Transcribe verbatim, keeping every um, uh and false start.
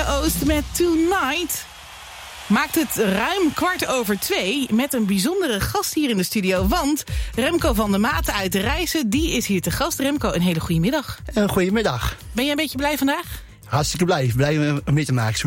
Oost met Tonight. Maakt het ruim kwart over twee met een bijzondere gast hier in de studio. Want Remco van der Maten uit de Reizen, die is hier te gast. Remco, een hele goede middag. Een goedemiddag. Ben jij een beetje blij vandaag? Hartstikke blij. Blij om mee te maken.